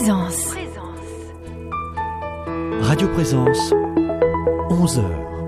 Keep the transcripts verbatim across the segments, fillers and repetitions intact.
Présence. Radio Présence, onze heures.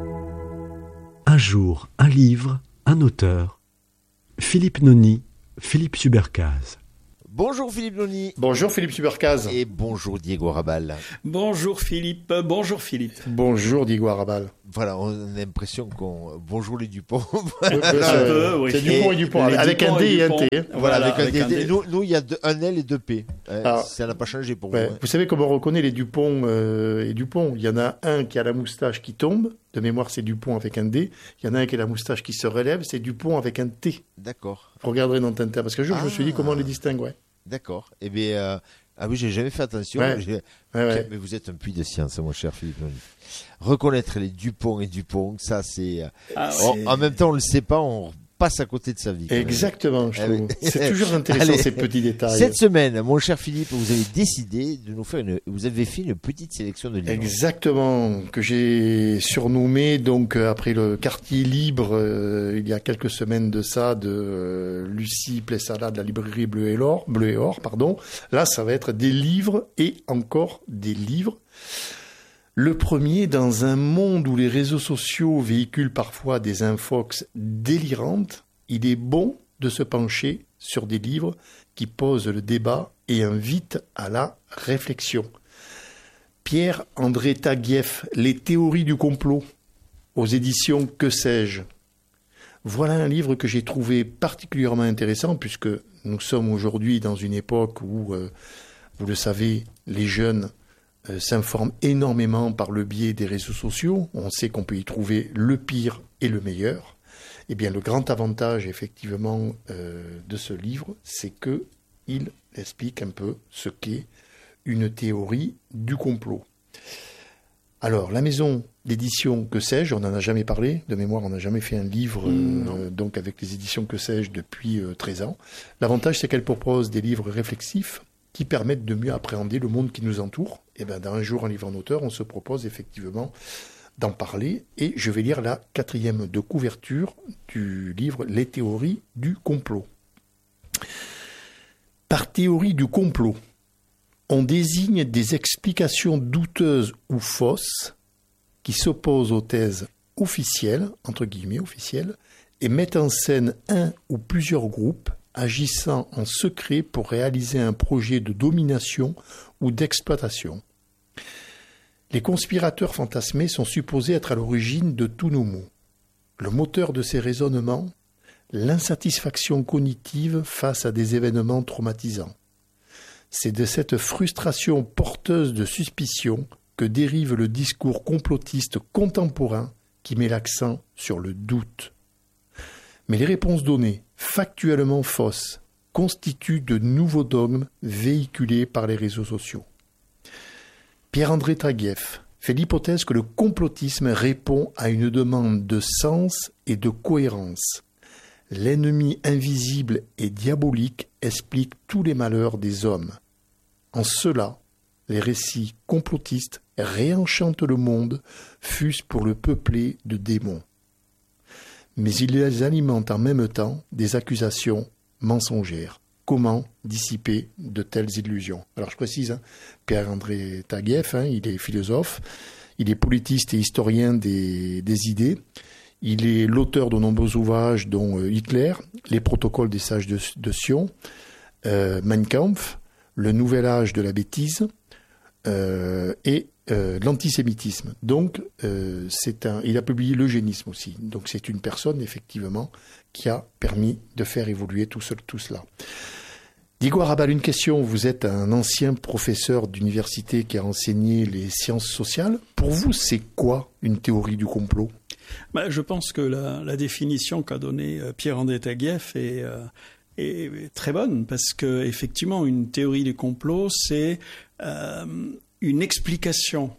Un jour, un livre, un auteur. Philippe Noni, Philippe Subercase. Bonjour Philippe Noni. Bonjour Philippe Subercase. Et bonjour Diego Arrabal. Bonjour Philippe, bonjour Philippe. Bonjour Diego Arrabal. Voilà, on a l'impression qu'on... Bonjour les Dupont. Un peu, oui. C'est Dupont et Dupont, Les avec Dupont un D et, et un T. Voilà, Voilà, avec, avec un un D. D. Nous, nous, il y a deux, un L et deux P. Euh, Ah. Ça n'a pas changé pour Ouais. vous. hein. Vous savez comment on reconnaît les Dupont euh, et Dupont? Il y en a un qui a la moustache qui tombe, de mémoire c'est Dupont avec un D. Il y en a un qui a la moustache qui se relève, c'est Dupont avec un T. D'accord, Vous regarderez dans Tintin, parce que je, je me suis dit Ah. comment on les distingue. Ouais. d'accord. Eh bien, euh, ah oui, j'ai jamais fait attention. Ouais. J'ai- Ouais, ouais. Mais vous êtes un puits de science, mon cher Philippe Noni. Reconnaître les Dupont et Dupont, ça c'est... euh, Ah, en, c'est- en même temps, on le sait pas, on passe à côté de sa vie. quand même. Exactement, je Ah trouve. oui. C'est toujours intéressant Allez. ces petits détails. Cette semaine, mon cher Philippe, vous avez décidé de nous faire une... Vous avez fait une petite sélection de livres. Exactement, que j'ai surnommé donc euh, après le quartier libre euh, il y a quelques semaines de ça de euh, Lucie Plessala de la librairie Bleu et Or, Bleu et Or, pardon. Là, ça va être des livres et encore des livres. Le premier, dans un monde où les réseaux sociaux véhiculent parfois des infox délirantes, il est bon de se pencher sur des livres qui posent le débat et invitent à la réflexion. Pierre-André Taguieff, Les théories du complot, aux éditions Que sais-je. Voilà un livre que j'ai trouvé particulièrement intéressant puisque nous sommes aujourd'hui dans une époque où, euh, vous le savez, les jeunes euh, s'informent énormément par le biais des réseaux sociaux. On sait qu'on peut y trouver le pire et le meilleur. Eh bien, le grand avantage, effectivement, euh, de ce livre, c'est que il explique un peu ce qu'est une théorie du complot. Alors, la maison d'édition Que sais-je, on n'en a jamais parlé, de mémoire, on n'a jamais fait un livre euh, donc avec les éditions Que sais-je depuis euh, treize ans. L'avantage, c'est qu'elle propose des livres réflexifs qui permettent de mieux appréhender le monde qui nous entoure. Et bien, dans Un jour, un livre en auteur, on se propose effectivement d'en parler. Et je vais lire la quatrième de couverture du livre Les théories du complot. Par théorie du complot, on désigne des explications douteuses ou fausses qui s'opposent aux thèses officielles, entre guillemets officielles, et mettent en scène un ou plusieurs groupes agissant en secret pour réaliser un projet de domination ou d'exploitation. Les conspirateurs fantasmés sont supposés être à l'origine de tous nos maux. Le moteur de ces raisonnements, l'insatisfaction cognitive face à des événements traumatisants. C'est de cette frustration porteuse de suspicion que dérive le discours complotiste contemporain qui met l'accent sur le doute. Mais les réponses données, factuellement fausses, constituent de nouveaux dogmes véhiculés par les réseaux sociaux. Pierre-André Taguieff fait l'hypothèse que le complotisme répond à une demande de sens et de cohérence. L'ennemi invisible et diabolique explique tous les malheurs des hommes. En cela, les récits complotistes réenchantent le monde, fût-ce pour le peupler de démons. Mais ils les alimentent en même temps des accusations mensongères. Comment dissiper de telles illusions? Alors je précise, hein, Pierre-André Taguieff, hein, il est philosophe, il est politiste et historien des, des idées. Il est l'auteur de nombreux ouvrages dont euh, Hitler, Les protocoles des sages de, de Sion, euh, Mein Kampf, Le nouvel âge de la bêtise euh, et euh, l'antisémitisme. Donc, euh, c'est un, il a publié l'eugénisme aussi. Donc, c'est une personne, effectivement, qui a permis de faire évoluer tout, ce, tout cela. Diego Arrabal, une question. Vous êtes un ancien professeur d'université qui a enseigné les sciences sociales. Pour vous, c'est quoi une théorie du complot ? Bah, je pense que la, la définition qu'a donnée euh, Pierre-André Taguieff est, euh, est très bonne parce que effectivement, une théorie du complot, c'est euh, une explication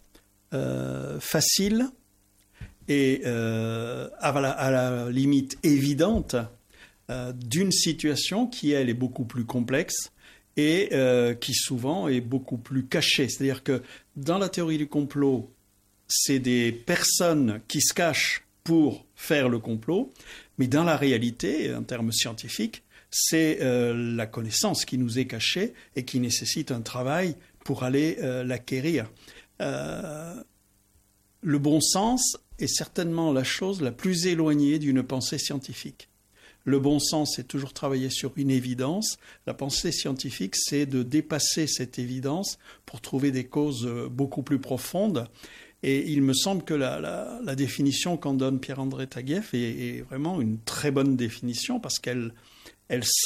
euh, facile et euh, à, la, à la limite évidente euh, d'une situation qui, elle, est beaucoup plus complexe et euh, qui souvent est beaucoup plus cachée. C'est-à-dire que dans la théorie du complot, c'est des personnes qui se cachent pour faire le complot, mais dans la réalité, en termes scientifiques, c'est euh, la connaissance qui nous est cachée et qui nécessite un travail pour aller euh, l'acquérir. Euh, le bon sens est certainement la chose la plus éloignée d'une pensée scientifique. Le bon sens, c'est toujours travailler sur une évidence. La pensée scientifique, c'est de dépasser cette évidence pour trouver des causes beaucoup plus profondes. Et il me semble que la, la, la définition qu'en donne Pierre-André Taguieff est, est vraiment une très bonne définition parce qu'elle elle